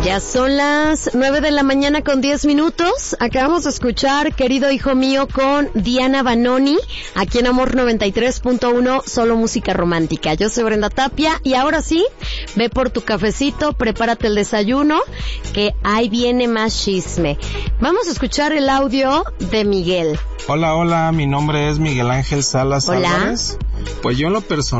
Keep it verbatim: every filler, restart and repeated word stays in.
Ya son las nueve de la mañana con diez minutos. Acabamos de escuchar Querido Hijo Mío con Diana Banoni, aquí en Amor noventa y tres punto uno, solo música romántica. Yo soy Brenda Tapia y ahora sí, ve por tu cafecito, prepárate el desayuno, que ahí viene más chisme. Vamos a escuchar el audio de Miguel. Hola, hola, mi nombre es Miguel Ángel Salas Hola. Álvarez. Pues yo en lo personal